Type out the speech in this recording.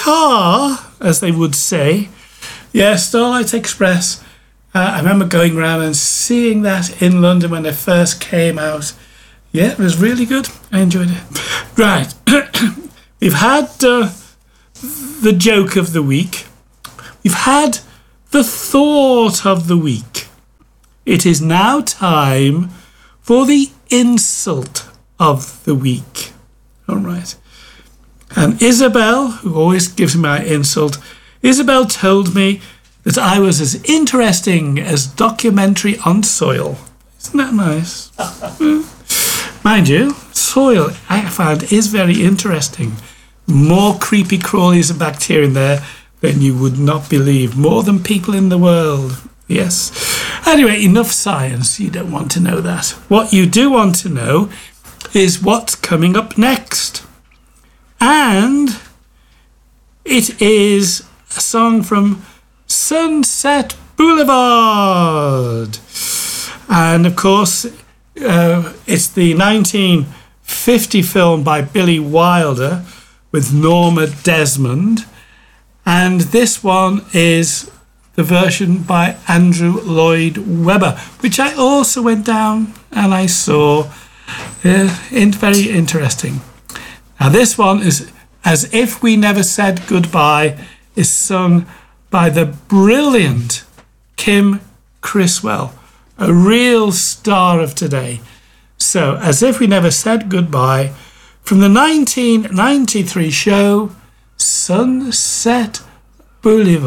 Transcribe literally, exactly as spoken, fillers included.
car, as they would say. Yeah, Starlight Express. Uh, I remember going around and seeing that in London when it first came out. Yeah, it was really good. I enjoyed it. Right. We've had uh, the joke of the week. We've had the thought of the week. It is now time for the insult of the week. All right. And Isabel, who always gives me my insult, Isabel told me that I was as interesting as documentary on soil. Isn't that nice? Mind you, soil, I found, is very interesting. More creepy crawlies and bacteria in there than you would not believe. More than people in the world. Yes. Anyway, enough science. You don't want to know that. What you do want to know is what's coming up next. And it is a song from Sunset Boulevard. And of course, uh, it's the nineteen fifty film by Billy Wilder with Norma Desmond. And this one is the version by Andrew Lloyd Webber, which I also went down and I saw. Uh, in, very interesting. Now this one is As If We Never Said Goodbye, is sung by the brilliant Kim Criswell, a real star of today. So, As If We Never Said Goodbye, from the nineteen ninety-three show Sunset Boulevard.